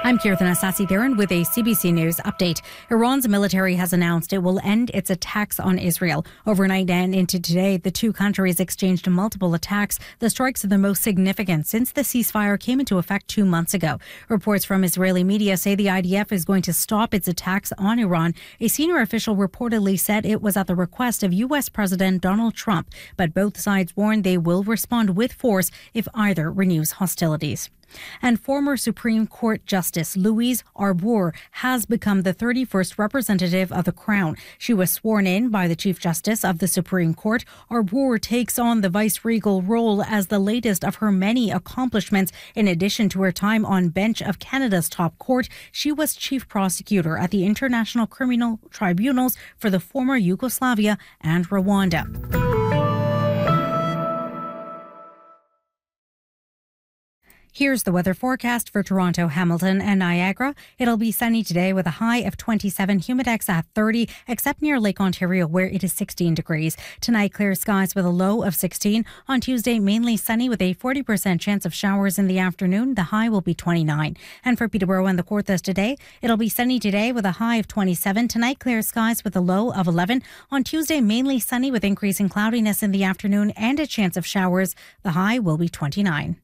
I'm Kirtana Sasi-Theron with a CBC News update. Iran's military has announced it will end its attacks on Israel. Overnight and into today, the two countries exchanged multiple attacks. The strikes are the most significant since the ceasefire came into effect 2 months ago. Reports from Israeli media say the IDF is going to stop its attacks on Iran. A senior official reportedly said it was at the request of U.S. President Donald Trump, but both sides warned they will respond with force if either renews hostilities. And former Supreme Court Justice Louise Arbour has become the 31st representative of the Crown. She was sworn in by the Chief Justice of the Supreme Court. Arbour takes on the vice-regal role as the latest of her many accomplishments. In addition to her time on bench of Canada's top court, she was chief prosecutor at the International Criminal Tribunals for the former Yugoslavia and Rwanda. Here's the weather forecast for Toronto, Hamilton and Niagara. It'll be sunny today with a high of 27, humidex at 30, except near Lake Ontario where it is 16 degrees. Tonight, clear skies with a low of 16. On Tuesday, mainly sunny with a 40% chance of showers in the afternoon. The high will be 29. And for Peterborough and the Kawarthas today, it'll be sunny today with a high of 27. Tonight, clear skies with a low of 11. On Tuesday, mainly sunny with increasing cloudiness in the afternoon and a chance of showers. The high will be 29.